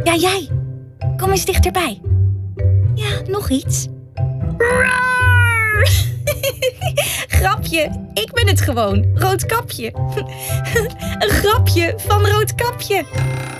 Ja, jij. Kom eens dichterbij. Ja, nog iets. Roar! Grapje, ik ben het gewoon. Roodkapje. Een grapje van Roodkapje.